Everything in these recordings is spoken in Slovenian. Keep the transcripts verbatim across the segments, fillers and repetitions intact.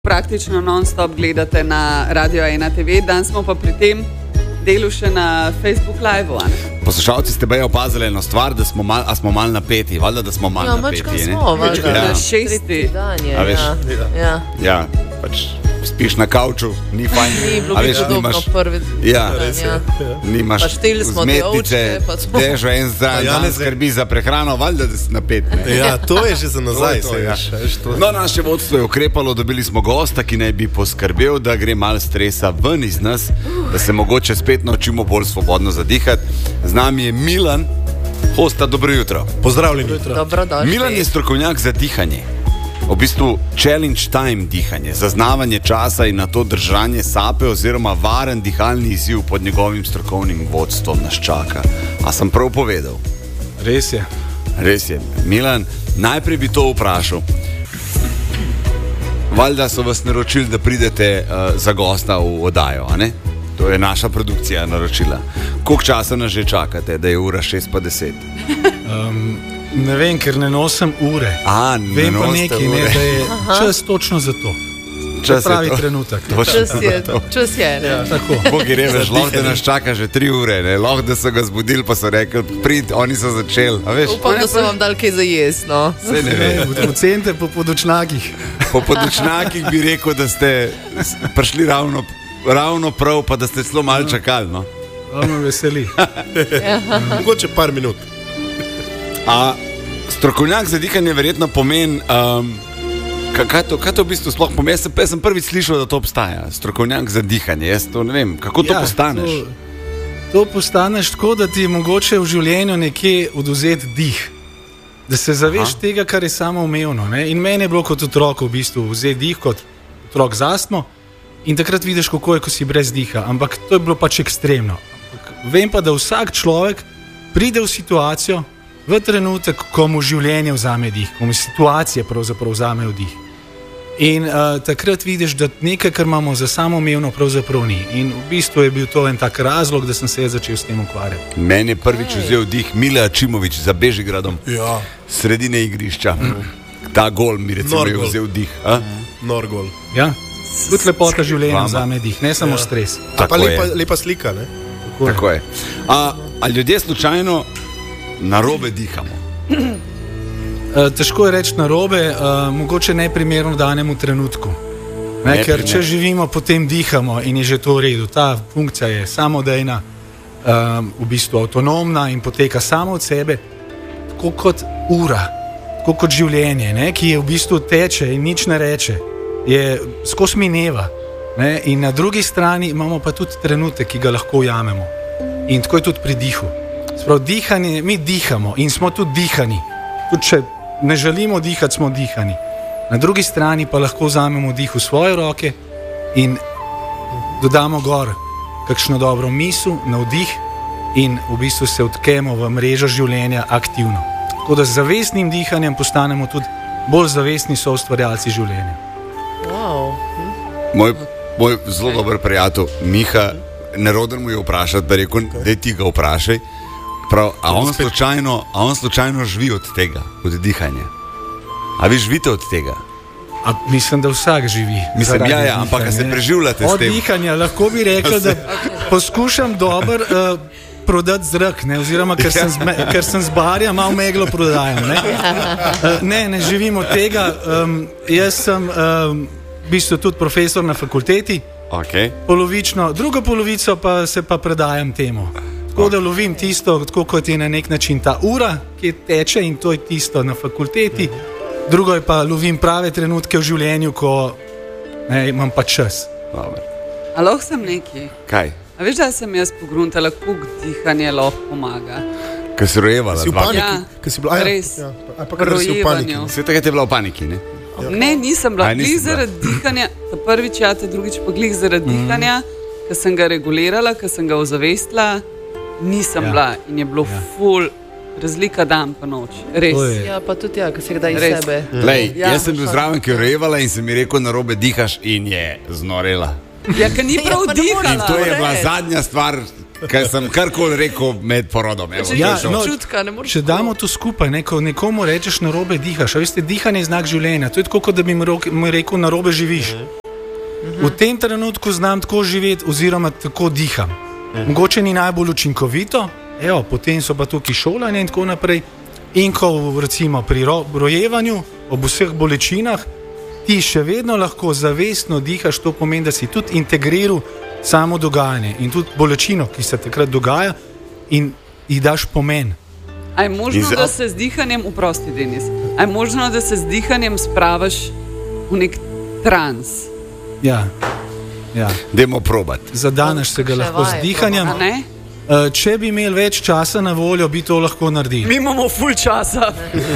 Praktično non-stop gledate na Radio ena te ve, danes smo pa pri tem delu še na Facebook live-u. Poslušalci ste baje opazili eno stvar, da smo mal, a smo mal napeti, valjda, da smo mal ja, napeti. Ja, mačka smo, valjda. Na šesti. A veš, ja. Ja. ja, pač spiš na kauču, ni fajn. Ni bilo biti podobno prvi ja, dan, ja. Nimaš pa šteli smo te ovčke, pa smo... Težo en zdrav, ja, dan skrbi za prehrano, valjda, da si napet. Ne? Ja, to je že za nazaj. To je to, se, ja. veš, to. No, naše vodstvo je ukrepalo, dobili smo gosta, ki naj bi poskrbel, da gre malo stresa ven iz nas, da se mogoče spet naučimo bolj svobodno zadihati. Z nami je Milan, hosta, dobro jutro. Pozdravljeni. Dobrodošli. Milan je strokovnjak za dihanje. V bistvu challenge time dihanje, zaznavanje časa in na to držanje sape oziroma varen dihalni izziv pod njegovim strokovnim vodstvom nas čaka. A sem prav povedal? Res je. Res je. Milan, najprej bi to vprašal. Valjda so vas naročili, da pridete uh, za gosta v oddajo, a ne? To je naša produkcija naročila. Koliko časa nas že čakate, da je ura šest pa deset? Um, ne vem, ker ne nosim ure. A, ne vem pa nosite nekaj, ne, da je čas točno za to. Čas pravi je to. trenutek. Čas je, čas je, ne. Ja, tako. Bogi reveš, lahko da nas čaka že tri ure, ne? Lahko da so ga zbudili, pa so rekli, prid, oni so začeli. A veš? Upam, da so vam dali kaj za jest, no. Saj ne vem. V center po podočnjakih. Po podočnjakih bi rekel, da ste prišli ravno, ravno prav, pa da ste celo malo čakali, no? To me veseli. Mogoče par minut. A strokovnjak za dihanje verjetno pomeni, um, kaj, to, kaj to v bistvu sploh pomeni? Jaz sem, jaz sem prvič slišal, da to obstaja, strokovnjak za dihanje. Jaz to ne vem, kako to ja, postaneš? To, to postaneš tako, da ti je mogoče v življenju nekje oduzeti dih. Da se zaveš Aha. tega, kar je samoumevno. Ne? In meni je bilo kot otrok v bistvu vzeti dih, kot otrok z astmo. In takrat vidiš, kako je, ko si brez diha. Ampak to je bilo pač ekstremno. Ampak vem pa, da vsak človek pride v situacijo, v trenutek, ko mu življenje vzame dih, ko mu situacije pravzaprav vzamejo dih. In uh, takrat vidiš, da nekaj, kar imamo za samoumevno, pravzaprav ni. In v bistvu je bil to en tak razlog, da sem se začel s tem ukvarjati. Meni je prvič vzel dih Mile Ačimović za Bežigradom, Ja. sredine igrišča. Ta gol mi recimo je Norgol. vzel dih. A? Norgol. Ja? Tudi lepota življenja Vama. vzame dih, ne samo Ja. stres. A pa Tako lepa, je. lepa slika, ne? Tako je. A, a ljudje slučajno narobe dihamo? Uh, težko je reči narobe, uh, mogoče neprimerno v danemu trenutku. Ne, ker Neprimerno. če živimo, potem dihamo in je že to v redu. Ta funkcija je samodejna, um, v bistvu avtonomna in poteka samo od sebe, tako kot ura, tako kot življenje, ne, ki je v bistvu teče in nič ne reče, je skozi mineva. Ne, in na drugi strani imamo pa tudi trenutek, ki ga lahko ujamemo. In tako je tudi pri dihu. Sprav, dihanje, mi dihamo in smo tudi dihani. Tudi če ne želimo dihati, smo dihani. Na drugi strani pa lahko vzamemo dih v svoje roke in dodamo gor kakšno dobro misel, navdih in v bistvu se odkemo v mrežo življenja aktivno. Tako da z zavestnim dihanjem postanemo tudi bolj zavestni soustvarjalci življenja. Wow. Moj, moj zelo dober prijatelj Miha, neroden mu je vprašati, da rekel, da ti ga vprašaj. Prav, a, on slučajno, a on slučajno živi od tega, od dihanja? A vi živite od tega? A mislim, da vsak živi. Mislim, zaradi ja, ja, ampak a se dihanja. preživljate s Od tem? dihanja lahko bi rekel, da poskušam dobro uh, prodati zrak, ne? Oziroma ker sem, zme, ker sem z barja, malo meglo prodajam. Ne, uh, ne, ne živim od tega. Um, jaz sem um, v bistvu tudi profesor na fakulteti, Okay. polovično, drugo polovico pa se pa predajam temu. Tako da lovim tisto, tako kot je na nek način ta ura, ki teče in to je tisto na fakulteti. Drugo je pa lovim prave trenutke v življenju, ko ne, imam pa čas. Dobar. A lahko sem neki? Kaj? A veš, da sem jaz pogruntala, koliko dihanje lahko pomaga? Kaj si rojevala? Si v dva- paniki? Ja, Kaj si bila, a ja, res. Ja, a pa kar si v paniki. Rojevanju. Vse takrat je bila v paniki, ne? Ne, nisem bila. A, nisi Glih bila. zaradi dihanja, ta prvič, ja, ta drugič pa glih zaradi mm. dihanja, ker sem ga regulirala, ker sem ga ozavestila, nisem Ja. ja. bila in je bilo Ja. ja. ful razlika dan pa noč. Res. To je- Ja, pa tudi ja, ko se kdaj iz Res. sebe. Lej, Ja. jaz sem bil zraven, ki je rojevala in sem mi rekel, narobe dihaš in je znorela. Ja, ker ni Ja, prav pa ne moreš. In dihala. to je Res. bila zadnja stvar, ker sem karkoli rekel med porodom. Evo, Ja, to je to. no, Občutka, ne moreš Če damo to skupaj, ne, ko nekomu rečeš narobe dihaš, a veste, dihanje je znak življenja. To je tako, kot da bi mu rok- mu rekel narobe živiš. V tem trenutku znam tako živeti, oziroma tako diham. Mogoče ni najbolj učinkovito, evo, potem so pa tukaj šolanje in tako naprej. In ko recimo pri ro- rojevanju, ob vseh bolečinah, ti še vedno lahko zavestno dihaš, to pomeni, da si tudi integriral samo dogajanje in tudi bolečino, ki se takrat dogaja, in ji daš pomen. A je možno, In za- da se z dihanjem, oprosti, Denis, a je možno, da se z dihanjem spravaš v nek trans? Ja, ja. Dajmo probat. Zadaneš se ga Še lahko z vaje dihanjem. A ne? Eh, Če bi imeli več časa na voljo, bi to lahko naredili. Mi imamo ful časa.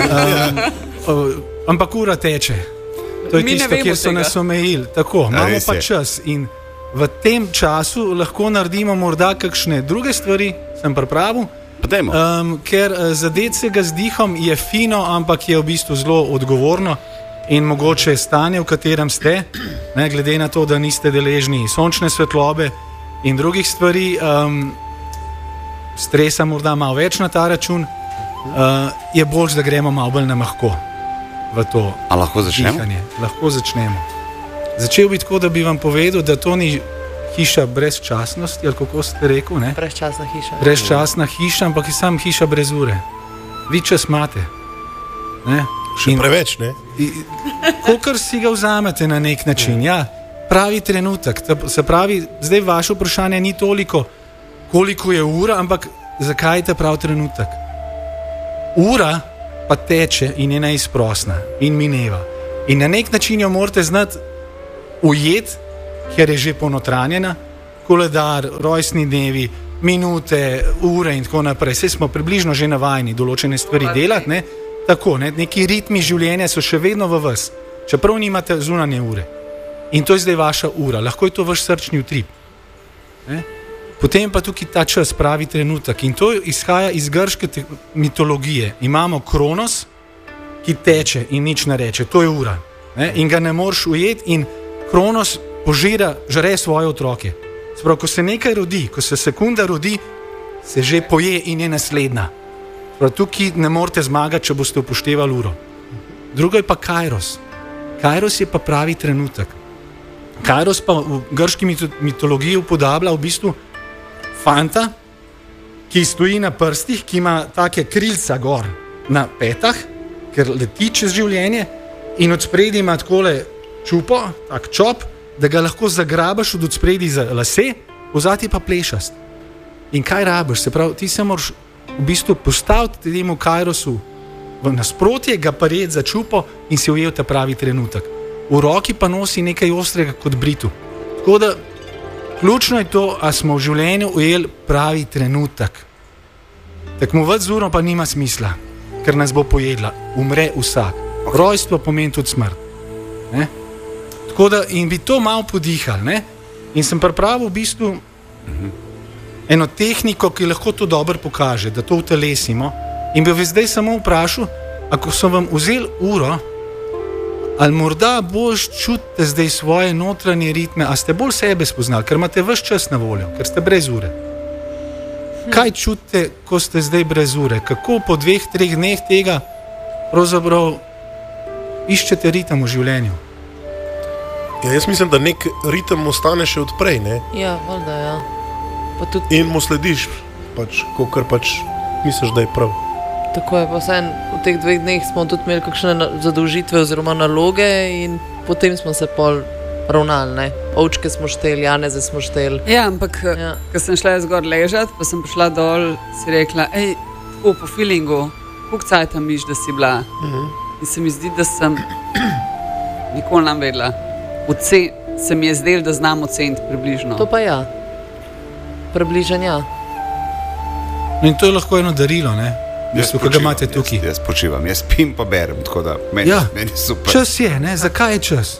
Eh, Ampak ura teče. To je Mi ne tisto, vemo kjer so tega. nas omejili. Tako, imamo res pa je. čas in v tem času lahko naredimo morda kakšne druge stvari, sem pripravil. Pa dajmo. Um, ker uh, zadeti se ga z dihom je fino, ampak je v bistvu zelo odgovorno in mogoče stanje, v katerem ste, ne, glede na to, da niste deležni sončne svetlobe in drugih stvari, um, stresa morda malo več na ta račun, uh, je bolj, da gremo malo bolj na mahko v to A lahko začnemo? dihanje. Lahko začnemo. Začel bi tako, da bi vam povedal, da to ni hiša brezčasnosti, ali kako ste rekel, ne? Brezčasna hiša. Brezčasna hiša, ampak je sam hiša brez ure. Vi čas imate. Ne? Še In- preveč, ne? Kokor si ga vzamete na nek način, ja, pravi trenutek. Ta- Se pravi, zdaj vaše vprašanje ni toliko, koliko je ura, ampak zakaj je ta pravi trenutek. Ura pa teče in je neizprosna in mineva. In na nek način jo morate znati ujeti, ker je že ponotranjena, koledar, rojstni dnevi, minute, ure in tako naprej. Vse smo približno že navajeni določene stvari delati. Ne? Tako, ne? Neki ritmi življenja so še vedno v vas, čeprav nimate zunanje ure. In to je zdaj vaša ura, lahko je to vaš srčni utrip. Ne? Potem pa tukaj ta čas, pravi trenutek. In to izhaja iz grške te- mitologije. Imamo Kronos, ki teče in nič ne reče, to je ura. Ne? In ga ne moreš ujeti, in Kronos požira, žre svoje otroke. Sprav, ko se nekaj rodi, ko se sekunda rodi, se že poje in je naslednja. Prav, tukaj ne morete zmagati, če boste upoštevali uro. Drugo je pa Kairos. Kairos je pa pravi trenutek. Kairos pa v grški mito- mitologiji upodablja v bistvu fanta, ki stoji na prstih, ki ima take krilca gor na petah, ker leti čez življenje, in od spredi ima takole čupo, tak čop, da ga lahko zagrabaš od spredi za lase, vzati pa plešast. In kaj rabiš? Se pravi, ti se moraš v bistvu postaviti temu Kairosu v nasprotje, ga pa red za čupo in si ujel ta pravi trenutek. V roki pa nosi nekaj ostrega kot britu. Tako da ključno je to, a smo v življenju ujeli pravi trenutek. Tekmovati z uro pa nima smisla, ker nas bo pojedla. Umre vsak. Rojstvo pomeni tudi smrt. Ne? Tako da in bi to malo podihali. Ne? In sem pripravil v bistvu eno tehniko, ki lahko to dobro pokaže, da to utelesimo. In bi vas zdaj samo vprašal, ako sem vam vzel uro, ali morda bolj čutite zdaj svoje notranje ritme, a ste bolj sebe spoznali, ker imate ves čas na voljo, ker ste brez ure. Kaj čutite, ko ste zdaj brez ure? Kako po dveh, treh dneh tega pravzaprav iščete ritem v življenju? Ja, jaz mislim, da nek ritem ostane še odprej, ne? Ja, valjda, ja. Pa tudi In mu slediš, pač, kakor pač misliš, da je prav. tako je, pa vseeno v teh dveh dneh smo tudi imeli kakšne na- zadolžitve oziroma naloge in potem smo se pol ravnali, ne. Ovčke smo šteli, Janeze smo šteli. Ja, ampak Ja. ja. Ko sem šla jaz gor ležati, pa sem prišla dol, si rekla, hej, tako po feelingu, koliko cajt miš, da si bila. Uh -huh. In se mi zdi, da sem nikoli nam vedela. Ocen, se mi je zdelo, da znam oceniti približno. To pa ja. Približanja. In to je lahko eno darilo, ne? Bistvu, ki ga imate tukaj. Jaz, jaz počivam, jaz spim pa berem, tako da meni, Ja. meni je super. Čas je, ne? Zakaj je čas?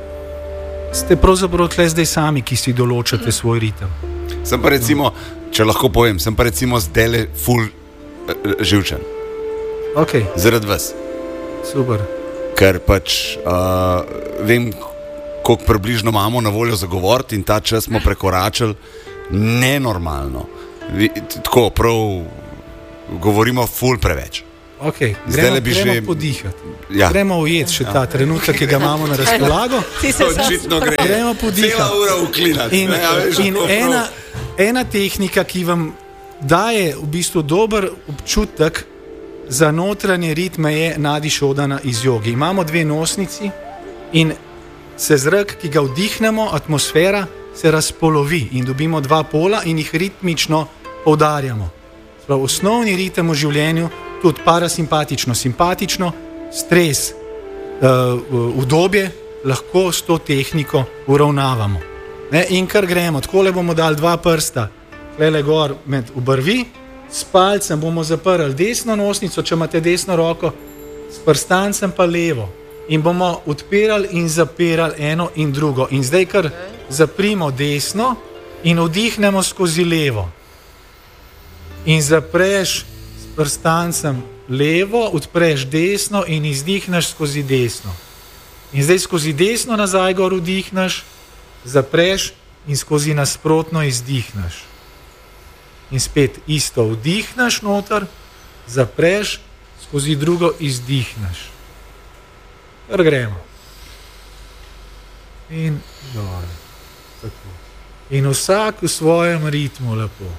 Ste pravzaprav tle zdaj sami, ki si določate svoj ritem. Sem pa recimo, če lahko povem, sem pa recimo zdaj le full uh, živčen, Ok, zaradi vas. super. Ker pač uh, vem, koliko približno imamo na voljo za govoriti in ta čas smo prekoračili nenormalno. Vi, tako, prav govorimo ful preveč. Okay, Zdaj gremo, le bi gremo že- podihati. Ja. Gremo ujeti še ta trenutek, ki ga imamo na razpolago. Ti se Očitno gre. Gremo podihati. Cela ura uklinati. In, ne, a veš, in tako prav. ena, ena tehnika, ki vam daje v bistvu dober občutek za notranje ritme, je nadišodana iz joge. Imamo dve nosnici in se zrak, ki ga vdihnemo, atmosfera se razpolovi in dobimo dva pola in jih ritmično poudarjamo. Prav, osnovni ritem v življenju, tudi parasimpatično, simpatično, stres, uh, udobje, lahko s to tehniko uravnavamo. Ne? In kar gremo, tako le bomo dali dva prsta, le gor med obrvi, s palcem bomo zaprli desno nosnico, če imate desno roko, s prstancem pa levo. In bomo odpirali in zapirali eno in drugo. In zdaj kar zaprimo desno in vdihnemo skozi levo. In zapreš s prstancem levo, odpreš desno in izdihneš skozi desno. In zdaj skozi desno nazaj gor vdihneš, zapreš in skozi nasprotno izdihneš. In spet isto vdihneš noter, zapreš, skozi drugo izdihneš. Kar gremo. In dol. Tako. In vsak v svojem ritmu lepo.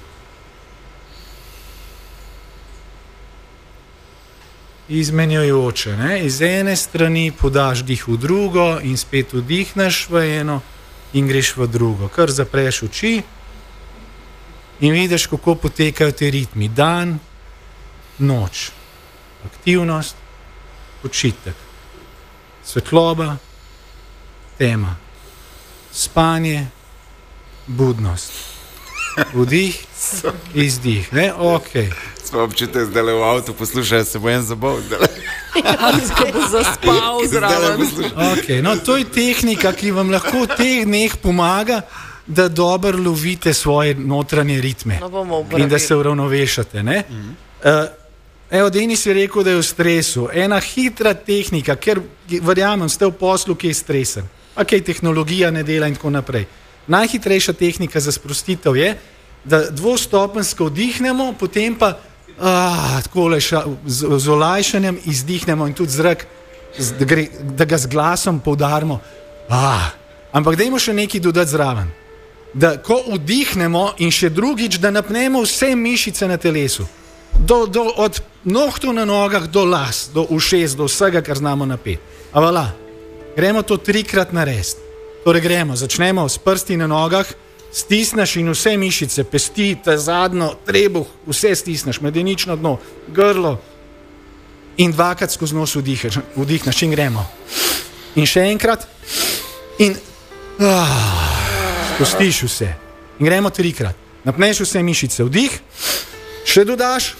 Izmenjujoče, ne? Iz ene strani podaš dih v drugo in spet vdihneš v eno in greš v drugo. Kar zapreš oči in vidiš, kako potekajo te ritmi. Dan, noč, aktivnost, počitek, svetloba, tema, spanje, budnost, vdih, izdih. Ne? Okay. Smo občutek zdaj le v avtu, poslušaj, se bo en zabol. Ko bo zaspal zraven. Okay. No, to je tehnika, ki vam lahko v teh dneh pomaga, da dobro lovite svoje notranje ritme No, bomo in da uporabili. se uravnovešate. Ne? Mhm. Uh, evo, Denis je rekel, da je v stresu. Ena hitra tehnika, ker verjamem, ste v poslu, ki je stresen, pa kaj tehnologija ne dela in tako naprej. Najhitrejša tehnika za sprostitev je, da dvostopensko vdihnemo, potem pa ah, takole ša, z, z olajšanjem izdihnemo in tudi zrak, z, da, gre, da ga z glasom poudarimo. Ah, ampak dajmo še nekaj dodati zraven. Da ko vdihnemo in še drugič, da napnemo vse mišice na telesu. Do, do, od nohtov na nogah do las, do ušes, do vsega, kar znamo napeti. A vala, gremo to trikrat narediti. Torej gremo, začnemo s prsti na nogah, stisneš in vse mišice, pesti, ta zadnjo, trebuh, vse stisneš, medenično dno, grlo in dvakrat skozi nos vdihneš, vdihneš in gremo. In še enkrat in ah, spustiš vse. In gremo trikrat. Napneš vse mišice, vdih, še dodaš,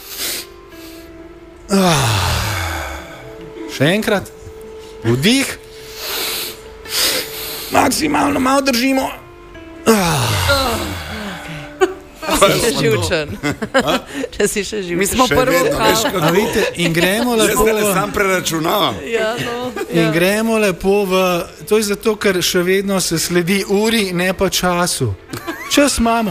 ah, še enkrat, vdih, maksimalno malo držimo. Če si še živčen. Če si še Mi živčen. smo Še prvo vedno, veš, kavo. A vidite, in gremo Jaz lepo zdaj le v, sam preračunavam. Ja, no. in gremo lepo v, to je zato, ker še vedno se sledi uri, ne pa času. Čas imamo.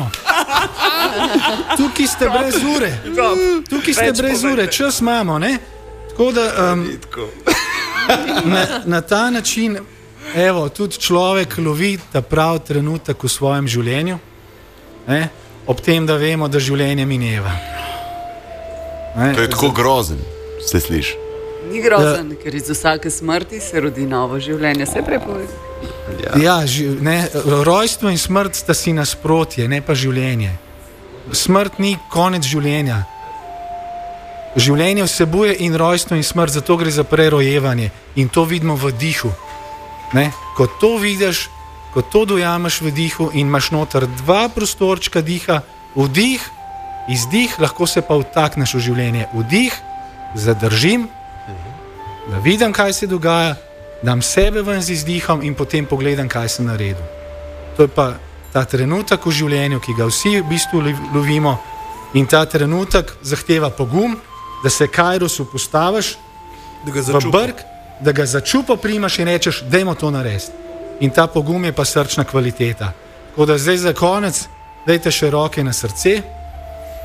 Tukaj ste brez ure. Tukaj ste brez ure, čas imamo, ne? Tako da um, na, na ta način, evo, tudi človek lovi ta prav trenutek v svojem življenju, ne? Ob tem, da vemo, da življenje mineva. Ne? To je tako grozen, se sliši. Ni grozen, ker iz vsake smrti se rodi novo življenje. Se prepove. Ja, ži, ne, rojstvo in smrt sta si nasprotje, ne pa življenje. Smrt ni konec življenja. Življenje vsebuje in rojstvo in smrt, zato gre za prerojevanje in to vidimo v dihu. Ne? Ko to vidiš, ko to dojameš v dihu in imaš noter dva prostorčka diha, vdih, izdih, lahko se pa vtakneš v življenje. Vdih, zadržim, da vidim, kaj se dogaja, dam sebe ven z izdihom in potem pogledam, kaj sem naredil. To je pa ta trenutek v življenju, ki ga vsi v bistvu lovimo in ta trenutek zahteva pogum, da se kairosu postaviš Da ga v začupa. brk, da ga začupo primaš in rečeš, dajmo to narediti. In ta pogum je pa srčna kvaliteta. Tako da zdaj za konec, dajte še roke na srce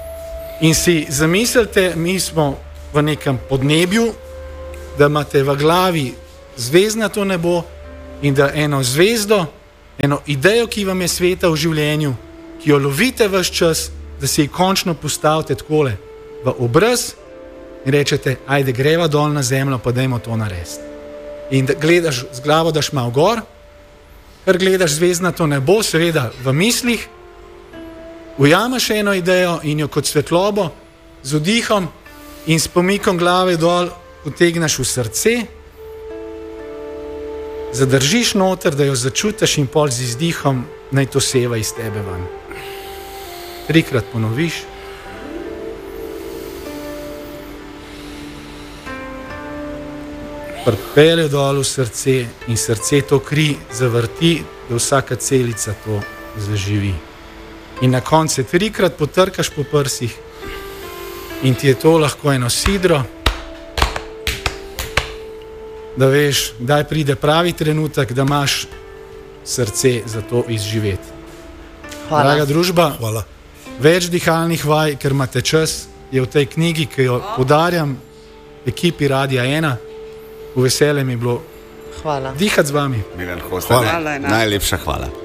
In si zamislite, mi smo v nekem podnebju, da imate v glavi zvezdnato nebo in da eno zvezdo, eno idejo, ki vam je sveta v življenju, ki jo lovite vse čas, da si jo končno postavite takole v obraz in rečete, ajde greva dol na zemljo, pa dajmo to narediti. In da gledaš z glavo, daš malo gor, ker gledaš zvezdnato nebo, seveda v mislih, ujameš eno idejo in jo kot svetlobo z vdihom in s pomikom glave dol potegneš v srce, zadržiš noter, da jo začutiš in pol z izdihom naj to seva iz tebe ven. Trikrat ponoviš. Pripelje dol v srce in srce to kri zavrti, da vsaka celica to zaživi. In na koncu se trikrat potrkaš po prsih in ti je to lahko eno sidro, da veš, kdaj pride pravi trenutek, da imaš srce za to izživeti. Hvala. Draga družba, Hvala. več dihalnih vaj, ker imate čas, je v tej knjigi, ki jo podarjam ekipi Radia ena. V veselje mi je bilo Hvala. dihati z vami. Milan Hosta, Hvala. najlepša hvala.